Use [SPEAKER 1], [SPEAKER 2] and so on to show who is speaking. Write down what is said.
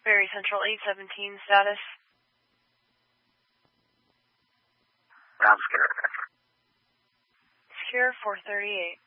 [SPEAKER 1] Berry Central 817, status.
[SPEAKER 2] Ground secure.
[SPEAKER 1] Secure 438.